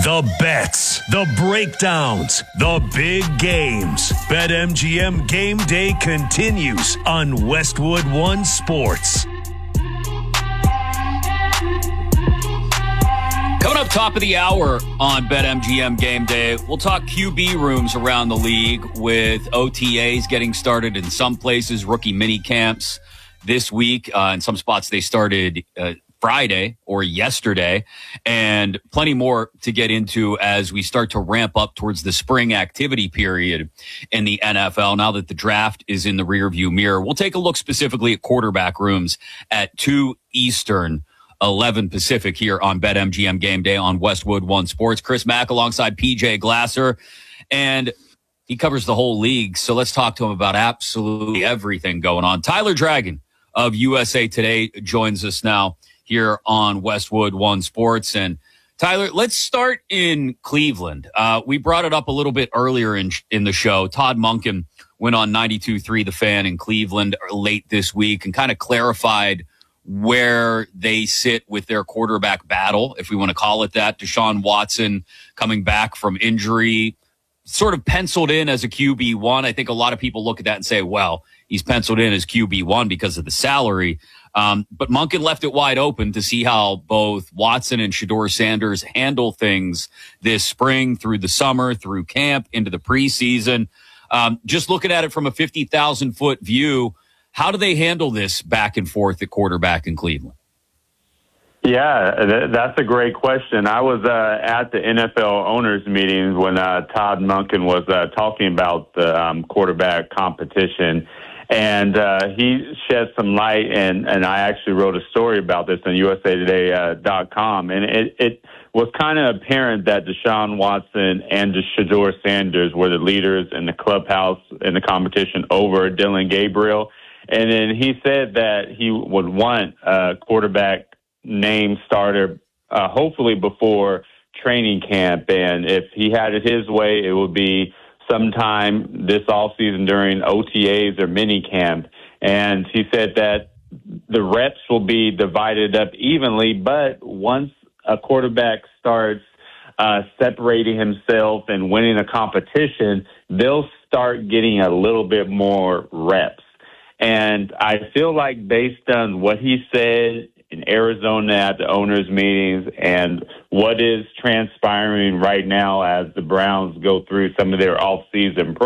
The bets, the breakdowns, the big games. BetMGM Game Day continues on Westwood One Sports. Coming up top of the hour on BetMGM Game Day, we'll talk QB rooms around the league with OTAs getting started in some places, rookie mini camps this week. In some spots, they started Friday or yesterday, and plenty more to get into as we start to ramp up towards the spring activity period in the NFL now that the draft is in the rearview mirror. We'll take a look specifically at quarterback rooms at 2 Eastern, 11 Pacific here on BetMGM Game Day on Westwood One Sports. Chris Mack alongside PJ Glasser, and he covers the whole league, so let's talk to him about absolutely everything going on. Tyler Dragon of USA Today joins us now here on Westwood One Sports. And Tyler, let's start in Cleveland. We brought it up a little bit earlier in the show. Todd Monken went on 92.3 The Fan in Cleveland late this week and kind of clarified where they sit with their quarterback battle, if we want to call it that. Deshaun Watson coming back from injury, sort of penciled in as a QB1. I think a lot of people look at that and say, well, he's penciled in as QB1 because of the salary. But Monken left it wide open to see how both Watson and Shedeur Sanders handle things this spring, through the summer, through camp, into the preseason. Just looking at it from a 50,000-foot view, how do they handle this back and forth at quarterback in Cleveland? Yeah, that's a great question. I was at the NFL owners meetings when Todd Monken was talking about the quarterback competition. And he shed some light, and I actually wrote a story about this on USAtoday.com. And it was kind of apparent that Deshaun Watson and Shedeur Sanders were the leaders in the clubhouse in the competition over Dylan Gabriel. And then he said that he would want a quarterback name starter, hopefully before training camp. And if he had it his way, it would be sometime this offseason during OTAs or mini camp. And he said that the reps will be divided up evenly, but once a quarterback starts separating himself and winning a competition, they'll start getting a little bit more reps. And I feel like based on what he said in Arizona at the owners' meetings and what is transpiring right now as the Browns go through some of their off-season